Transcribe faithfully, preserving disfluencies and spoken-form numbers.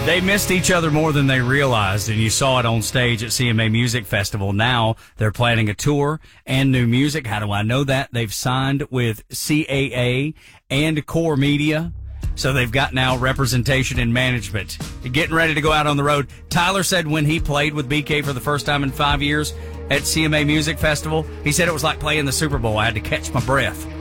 They missed each other more than they realized, and you saw it on stage at C M A Music Festival. Now they're planning a tour and new music. How do I know that? They've signed with C A A and Core Media, so they've got now representation and management. Getting ready to go out on the road. Tyler said when he played with B K for the first time in five years at C M A Music Festival, he said it was like playing the Super Bowl. I had to catch my breath.